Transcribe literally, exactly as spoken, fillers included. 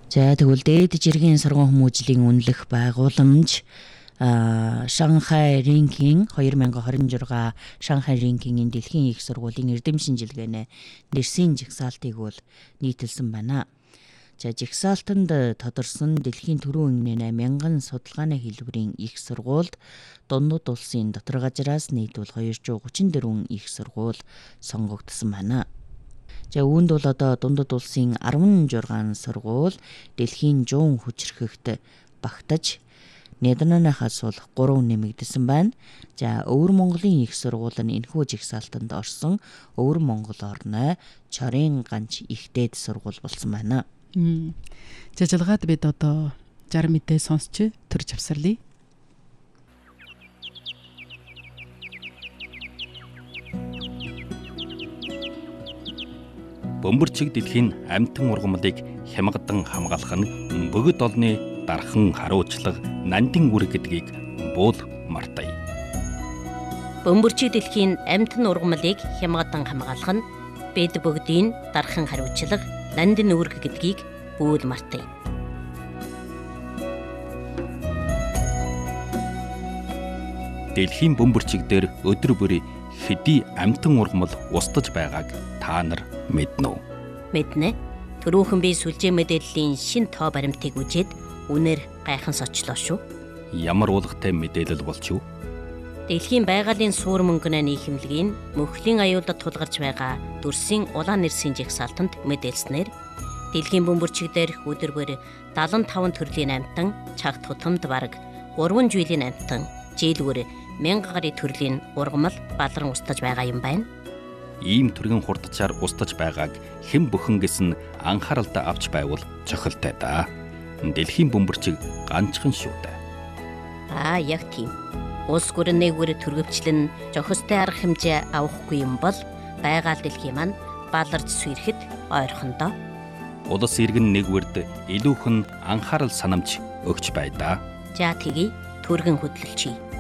За тэгвэл дээд жиргийн сургууль хүмүүжлийн үнэлэх байгууламж Шанхай Ринкинг twenty twenty-six Шанхай Ринкингийн дэлхийн их сургуулийн эрдэм шинжилгээнэ нэрсийн жагсаалтыг бол нийтэлсэн байна. За жагсаалтанд тодорсон дэлхийн түрүүн үнэ мянган судалгааны хэлбэрийн их сургуульд дундад улсын дотор газраас нийтвэл two hundred thirty-four их сургууль сонгогдсон байна. За үүнд бол одоо дундад улсын sixteen сургууль дэлхийн one hundred хүчирхэгт багтаж Нидерландынхаас бол three нэмэгдсэн байна. За Өвөр Монголын их сургууль нь энэхүү жагсаалтанд орсон Өвөр Монгол орны Чорын ганч их дээд сургууль болсон байна. Жажалгаад бид одоо жар мэдээ сонсч төрж авсарлаа. Бөмбөрчиг дэлхийн амьтан ургамлыг хямгадан хамгаалах нь бөгөд олны дархан харуулчлага нандин үр гэдгийг буул мартая. Бөмбөрчиг дэлхийн амьтан ургамлыг хямгадан хамгаалах нь бид бүгдийн дархан харуулчлага нандин үр гэдгийг буул мартая. Дэлхийн бөмбөрчиг дээр өдөр бүр хэдий амьтан ургамал устж байгааг та нар мэднэ үү? Мэднэ. Түрүүхэн би сүлжээ мэдээллийн шин тоо баримтыг үзээд үнээр гайхан сочлоо шүү. Ямар уулгатай мэдээлэл болч юу? Дэлхийн байгалийн суур мөнгөний нийхэмлэгийн мөхлийн аюулд тулгарч байгаа дүрсийн улаан нэрсийн жагсаалтанд мэдээлснээр дэлхийн бөмбөрчиг дээр өдөр бүр seventy-five төрлийн амьтан, чагт тутамд бараг three жилийн амьтан, жилгүр one thousand гаруй төрлийн ургамал балран устж байгаа юм байна. Ийм төргийн хурдчаар устж байгааг хэн бүхэн гэсэн анхааралтай авч байвал цохилтой да. Дэлхийн бөмбөрчиг ганцхан шүү дээ. Аа, яг тийм. Улс гүрэн нэгвэр төргөвчлэн зохистой арга хэмжээ авахгүй юм бол байгаль дэлхийн маань баларч сүйрэхэд ойрхондоо. Улс иргэн нэгвэрд илүүхэн анхаарал санамж өгч байдаа. За тэгье, түргэн хөдлөлчий.